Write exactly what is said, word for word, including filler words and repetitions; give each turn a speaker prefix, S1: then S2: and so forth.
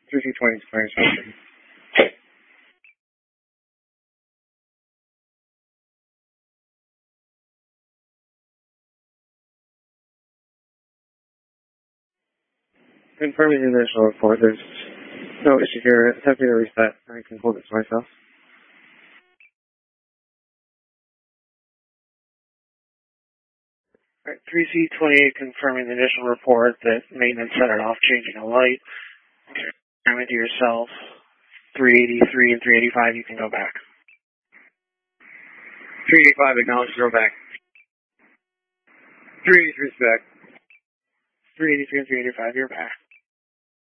S1: three C twenty declaring something. Confirming the initial report, there's no issue here. Attempting to reset. I can hold it to myself. Alright, three C twenty-eight confirming the initial report that maintenance set it off changing a light. Confirm it to yourself. three eighty-three and three eighty-five, you can go back. three eighty-five, acknowledge, go back. three eighty-three is back. three eighty-three and three eighty-five, you're back.